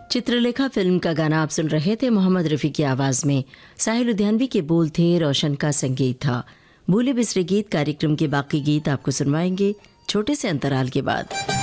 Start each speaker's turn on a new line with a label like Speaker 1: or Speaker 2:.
Speaker 1: Chitralekha film का गाना आप सुन रहे थे मोहम्मद रफ़ी की आवाज़ में। साहिल लुधियानवी के बोल थे, रोशन का संगीत था। भूले बिसरे गीत कार्यक्रम के बाकी गीत आपको सुनवाएंगे छोटे से अंतराल के बाद।